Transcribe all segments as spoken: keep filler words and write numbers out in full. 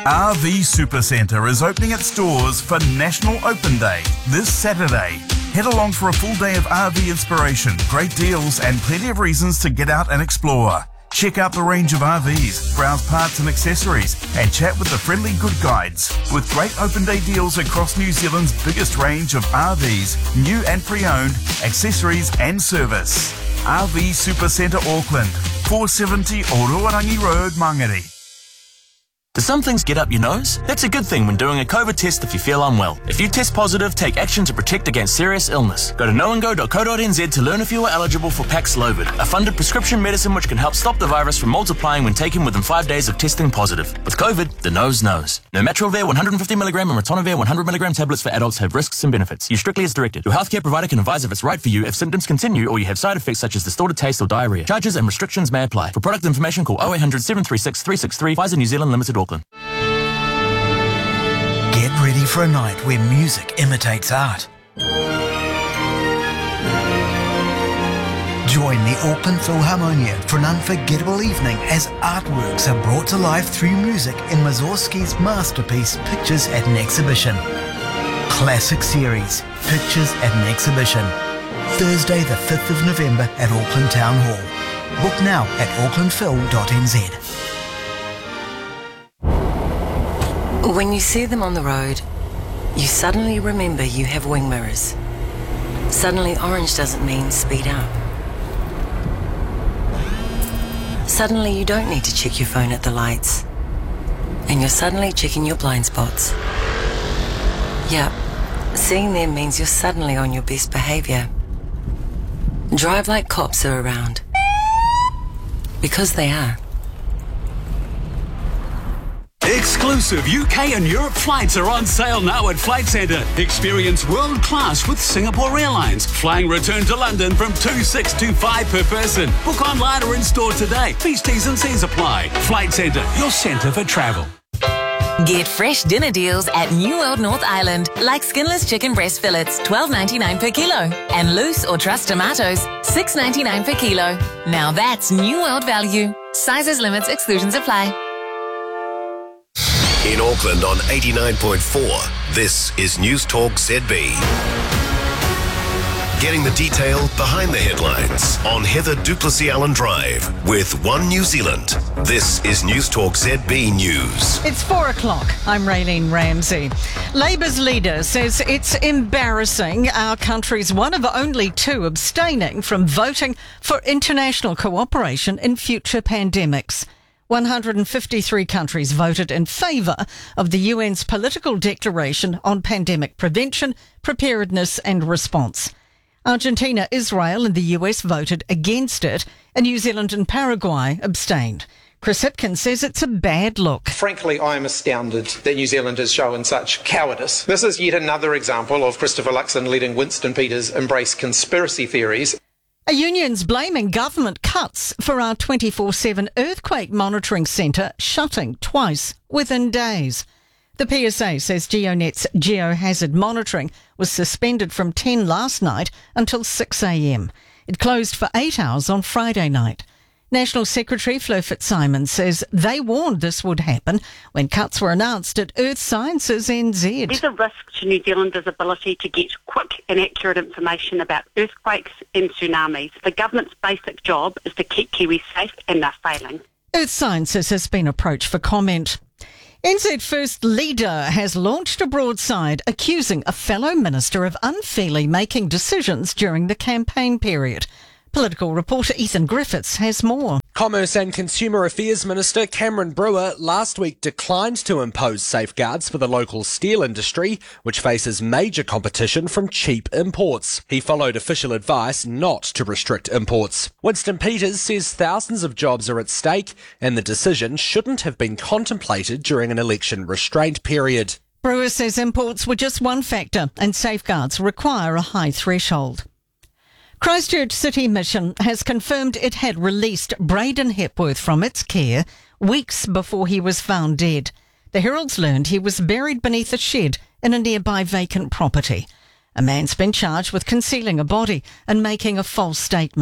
R V Supercentre is opening its doors for National Open Day this Saturday. Head along for a full day of R V inspiration, great deals and plenty of reasons to get out and explore. Check out the range of R Vs, browse parts and accessories, and chat with the friendly good guides. With great open day deals across New Zealand's biggest range of R Vs, new and pre-owned, accessories and service. R V Supercentre Auckland, four seventy Oroarangi Road, Mangere. Do some things get up your nose? That's a good thing when doing a COVID test if you feel unwell. If you test positive, take action to protect against serious illness. Go to knowandgo dot co dot n z to learn if you are eligible for Paxlovid, a funded prescription medicine which can help stop the virus from multiplying when taken within five days of testing positive. With COVID, the nose knows. Nirmatrelvir one hundred fifty milligram and ritonavir one hundred milligram tablets for adults have risks and benefits. Use strictly as directed. Your healthcare provider can advise if it's right for you if symptoms continue or you have side effects such as distorted taste or diarrhea. Charges and restrictions may apply. For product information, call oh eight hundred, seven three six, three six three. Pfizer New Zealand Limited, Auckland. Get ready for a night where music imitates art. Join the Auckland Philharmonia for an unforgettable evening as artworks are brought to life through music in Mussorgsky's masterpiece Pictures at an Exhibition. Classic Series, Pictures at an Exhibition. Thursday the fifth of November at Auckland Town Hall. Book now at auckland phil dot n z. When you see them on the road, you suddenly remember you have wing mirrors. Suddenly orange doesn't mean speed up. Suddenly you don't need to check your phone at the lights. And you're suddenly checking your blind spots. Yep, seeing them means you're suddenly on your best behaviour. Drive like cops are around. Because they are. Exclusive U K and Europe flights are on sale now at Flight Centre. Experience world class with Singapore Airlines. Flying return to London from two thousand six hundred twenty-five per person. Book online or in store today. Fees, T's and C's apply. Flight Centre, your centre for travel. Get fresh dinner deals at New World North Island, like skinless chicken breast fillets, twelve ninety-nine per kilo, and loose or trussed tomatoes, six ninety-nine per kilo. Now that's New World value. Sizes, limits, exclusions apply. In Auckland on eighty-nine point four, this is News Talk Z B. Getting the detail behind the headlines on Heather Duplessis Allen Drive with One New Zealand. This is News Talk Z B News. It's four o'clock. I'm Raylene Ramsey. Labour's leader says it's embarrassing our country's one of only two abstaining from voting for international cooperation in future pandemics. one hundred fifty-three countries voted in favour of the U N's political declaration on pandemic prevention, preparedness and response. Argentina, Israel and the U S voted against it, and New Zealand and Paraguay abstained. Chris Hipkins says it's a bad look. Frankly, I am astounded that New Zealand has shown such cowardice. This is yet another example of Christopher Luxon letting Winston Peters embrace conspiracy theories. A union's blaming government cuts for our twenty-four seven earthquake monitoring centre shutting twice within days. The P S A says GeoNet's geohazard monitoring was suspended from ten last night until six a.m. It closed for eight hours on Friday night. National Secretary Flo Fitzsimon says they warned this would happen when cuts were announced at Earth Sciences N Z. There's a risk to New Zealanders' ability to get quick and accurate information about earthquakes and tsunamis. The government's basic job is to keep Kiwis safe, and they're failing. Earth Sciences has been approached for comment. N Z First Leader has launched a broadside accusing a fellow minister of unfairly making decisions during the campaign period. Political reporter Ethan Griffiths has more. Commerce and Consumer Affairs Minister Cameron Brewer last week declined to impose safeguards for the local steel industry, which faces major competition from cheap imports. He followed official advice not to restrict imports. Winston Peters says thousands of jobs are at stake and the decision shouldn't have been contemplated during an election restraint period. Brewer says imports were just one factor and safeguards require a high threshold. Christchurch City Mission has confirmed it had released Braden Hepworth from its care weeks before he was found dead. The Herald's learned he was buried beneath a shed in a nearby vacant property. A man's been charged with concealing a body and making a false statement.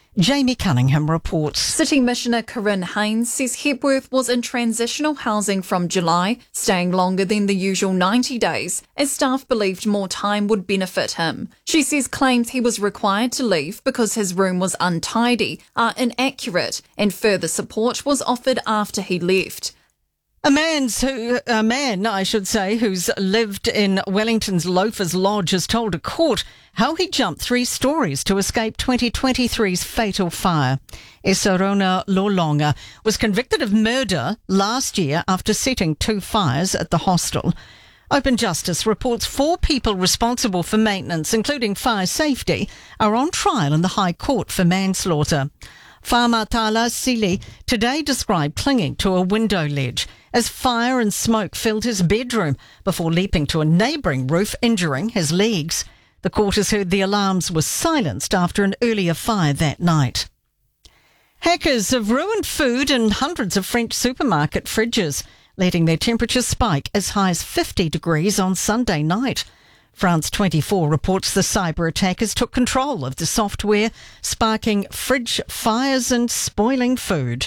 Jamie Cunningham reports. City Commissioner Corinne Haynes says Hepworth was in transitional housing from July, staying longer than the usual ninety days, as staff believed more time would benefit him. She says claims he was required to leave because his room was untidy are inaccurate, and further support was offered after he left. A man's who, a man, I should say, who's lived in Wellington's Loafers Lodge has told a court how he jumped three stories to escape twenty twenty-three's fatal fire. Esarona Lolonga was convicted of murder last year after setting two fires at the hostel. Open Justice reports four people responsible for maintenance, including fire safety, are on trial in the High Court for manslaughter. Whamatala Sili today described clinging to a window ledge as fire and smoke filled his bedroom before leaping to a neighbouring roof, injuring his legs. The court has heard the alarms were silenced after an earlier fire that night. Hackers have ruined food in hundreds of French supermarket fridges, letting their temperatures spike as high as fifty degrees on Sunday night. France twenty-four reports the cyber attackers took control of the software, sparking fridge fires and spoiling food.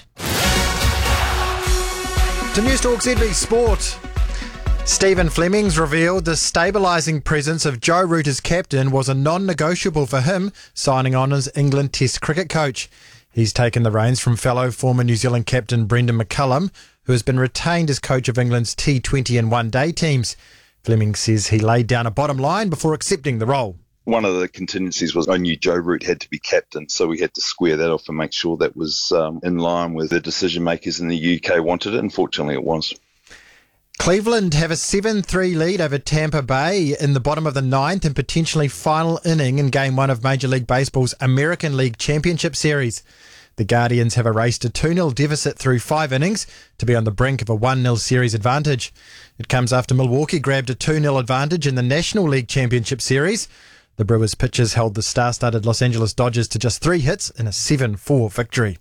To Newstalk Z B Sport. Stephen Fleming's revealed the stabilising presence of Joe Root as captain was a non-negotiable for him, signing on as England Test cricket coach. He's taken the reins from fellow former New Zealand captain Brendan McCullum, who has been retained as coach of England's T twenty and one-day teams. Fleming says he laid down a bottom line before accepting the role. One of the contingencies was I knew Joe Root had to be captain, so we had to square that off and make sure that was um, in line with the decision makers in the U K wanted it. Unfortunately, it was. Cleveland have a seven three lead over Tampa Bay in the bottom of the ninth and potentially final inning in Game one of Major League Baseball's American League Championship Series. The Guardians have erased a two nil deficit through five innings to be on the brink of a one nil series advantage. It comes after Milwaukee grabbed a two nil advantage in the National League Championship Series. The Brewers pitchers held the star-studded Los Angeles Dodgers to just three hits in a seven four victory.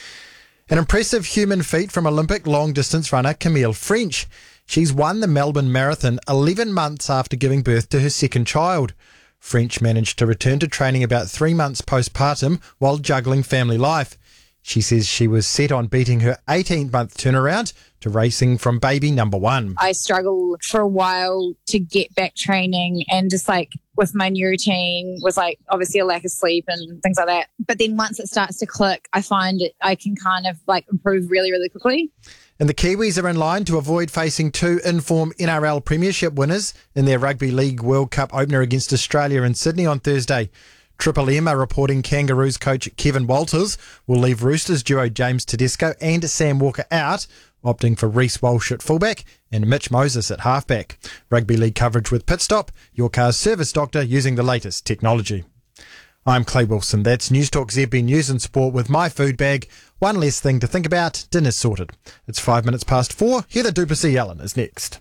An impressive human feat from Olympic long-distance runner Camille French. She's won the Melbourne Marathon eleven months after giving birth to her second child. French managed to return to training about three months postpartum while juggling family life. She says she was set on beating her eighteen-month turnaround to racing from baby number one. I struggled for a while to get back training, and just like with my new routine was like obviously a lack of sleep and things like that. But then once it starts to click, I find it, I can kind of like improve really, really quickly. And the Kiwis are in line to avoid facing two in-form N R L Premiership winners in their Rugby League World Cup opener against Australia in Sydney on Thursday. Triple M are reporting Kangaroos coach Kevin Walters will leave Roosters duo James Tedesco and Sam Walker out, opting for Reece Walsh at fullback and Mitch Moses at halfback. Rugby League coverage with Pitstop, your car's service doctor using the latest technology. I'm Clay Wilson. That's Newstalk Z B News and Sport with my food bag. One less thing to think about. Dinner's sorted. It's five minutes past four. Heather Duplessis-Allen is next.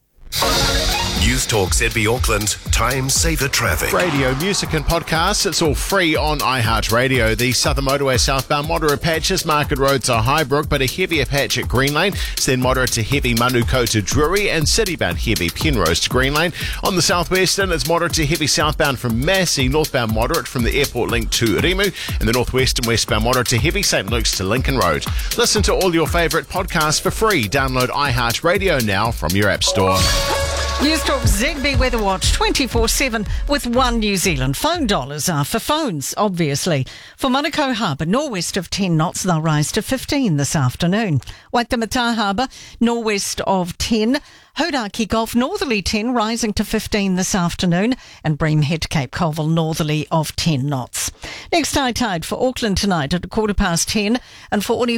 Newstalk Z B Auckland, time saver traffic. Radio, music and podcasts, it's all free on iHeartRadio. The Southern Motorway southbound moderate patches, Market Road to Highbrook, but a heavier patch at Green Lane. It's then moderate to heavy Manuko to Drury and citybound heavy Penrose to Green Lane. On the southwestern, it's moderate to heavy southbound from Massey, northbound moderate from the airport link to Rimu, and the northwestern westbound moderate to heavy St Luke's to Lincoln Road. Listen to all your favourite podcasts for free. Download iHeartRadio now from your app store. Newstalk Z B Weather Watch twenty-four seven with One New Zealand. Phone dollars are for phones, obviously. For Manukau Harbour, northwest of ten knots, they'll rise to fifteen this afternoon. Waitemata Harbour, northwest of ten. Hodaki Gulf, northerly ten, rising to fifteen this afternoon. And Bream Head, Cape Colville, northerly of ten knots. Next high tide for Auckland tonight at a quarter past ten. And for Uni